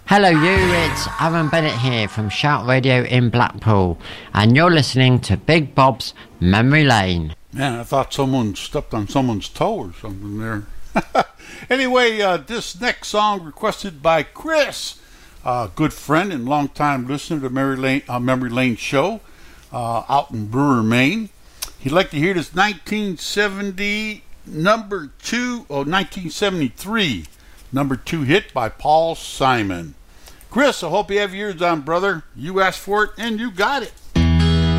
Hello you, it's Aaron Bennett here from Shout Radio in Blackpool, and you're listening to Big Bob's Memory Lane. Man, I thought someone stepped on someone's toe or something there. Anyway, this next song requested by Chris, a good friend and longtime listener to Memory Lane show out in Brewer, Maine. He'd like to hear this 1973 number 2 hit by Paul Simon. Chris, I hope you have yours on, brother. You asked for it, and you got it.